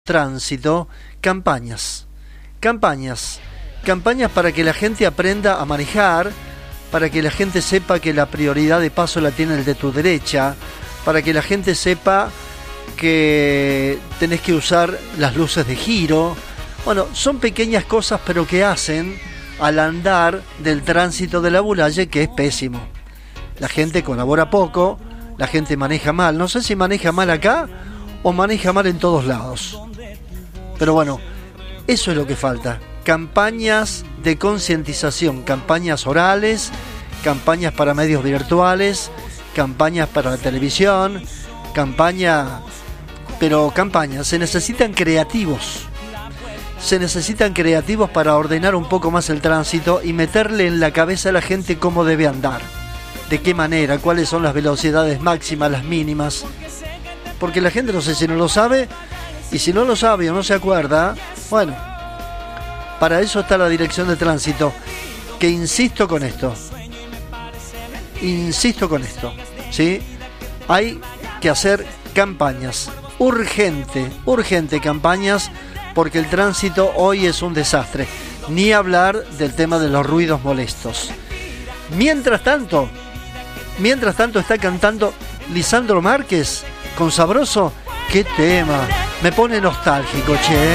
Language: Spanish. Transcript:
tránsito, campañas para que la gente aprenda a manejar, para que la gente sepa que la prioridad de paso la tiene el de tu derecha, para que la gente sepa que tenés que usar las luces de giro. Bueno, son pequeñas cosas, pero que hacen al andar del tránsito de la Bulaye, que es pésimo. La gente colabora poco, la gente maneja mal. No sé si maneja mal acá o maneja mal en todos lados. Pero bueno, eso es lo que falta. Campañas de concientización, campañas orales, campañas para medios virtuales, campañas para la televisión, campañas. Se necesitan creativos. Se necesitan creativos para ordenar un poco más el tránsito y meterle en la cabeza a la gente cómo debe andar, de qué manera, cuáles son las velocidades máximas, las mínimas. Porque la gente no sé si no lo sabe, y si no lo sabe o no se acuerda, bueno, para eso está la Dirección de Tránsito, que insisto con esto, ¿sí? Hay que hacer campañas, urgente campañas, porque el tránsito hoy es un desastre, ni hablar del tema de los ruidos molestos. Mientras tanto está cantando Lisandro Márquez con Sabroso. ¡Qué tema! Me pone nostálgico, che.